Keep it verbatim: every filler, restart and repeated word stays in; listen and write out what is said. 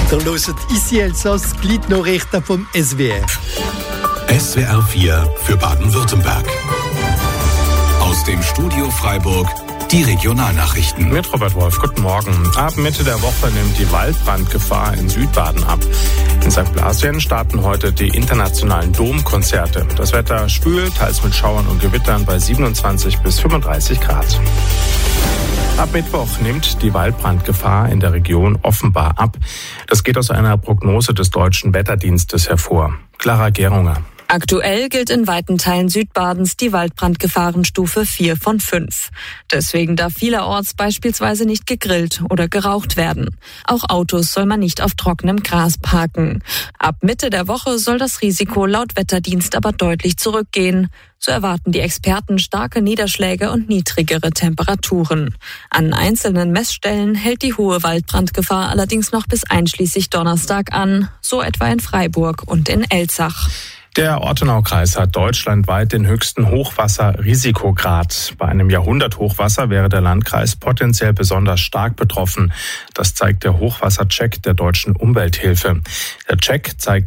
Ihr hört «Ici Elsass», die Gliednachrichten vom S W R. S W R vier für Baden-Württemberg. Aus dem Studio Freiburg die Regionalnachrichten. Mit Robert Wolf, guten Morgen. Ab Mitte der Woche nimmt die Waldbrandgefahr in Südbaden ab. In Sankt Blasien starten heute die internationalen Domkonzerte. Das Wetter schwül, teils mit Schauern und Gewittern bei siebenundzwanzig bis fünfunddreißig Grad. Ab Mittwoch nimmt die Waldbrandgefahr in der Region offenbar ab. Das geht aus einer Prognose des Deutschen Wetterdienstes hervor. Clara Gehrunger. Aktuell gilt in weiten Teilen Südbadens die Waldbrandgefahrenstufe vier von fünf. Deswegen darf vielerorts beispielsweise nicht gegrillt oder geraucht werden. Auch Autos soll man nicht auf trockenem Gras parken. Ab Mitte der Woche soll das Risiko laut Wetterdienst aber deutlich zurückgehen. So erwarten die Experten starke Niederschläge und niedrigere Temperaturen. An einzelnen Messstellen hält die hohe Waldbrandgefahr allerdings noch bis einschließlich Donnerstag an, so etwa in Freiburg und in Elzach. Der Ortenaukreis hat deutschlandweit den höchsten Hochwasserrisikograd. Bei einem Jahrhunderthochwasser wäre der Landkreis potenziell besonders stark betroffen. Das zeigt der Hochwassercheck der Deutschen Umwelthilfe. Der Check zeigt